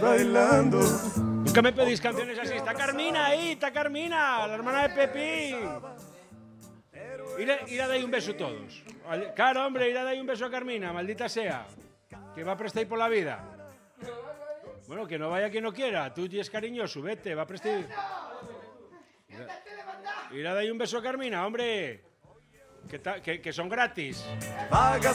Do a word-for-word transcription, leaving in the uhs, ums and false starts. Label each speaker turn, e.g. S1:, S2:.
S1: bailando.
S2: Nunca me pedís canciones así. Está Carmina ahí, está Carmina, la hermana de Pepín. Ir a, ir a dar un beso a todos. Claro, hombre, ir a dar un beso a Carmina, maldita sea. Que va a prestar por la vida. Bueno, que no vaya quien no quiera. Tú es cariñoso, vete, va a prestar. Ir a dar un beso a Carmina, hombre. Que, ta, que, que son gratis.